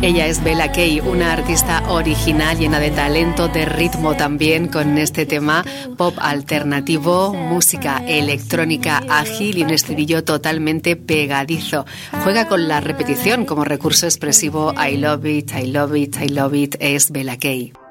Ella es Bella Kay, una artista original, llena de talento, de ritmo también, con este tema pop alternativo, música electrónica ágil y un estribillo totalmente pegadizo. Juega con la repetición como recurso expresivo. I love it, I love it, I love it. Es Bella Kay.